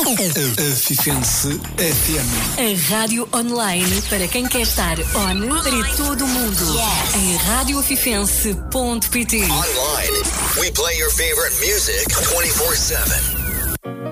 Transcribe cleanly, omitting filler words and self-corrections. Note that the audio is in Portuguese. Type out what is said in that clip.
Fifense FM. A rádio online para quem quer estar on para todo o mundo. Em radiofifense.pt. Online, we play your favorite music 24/7.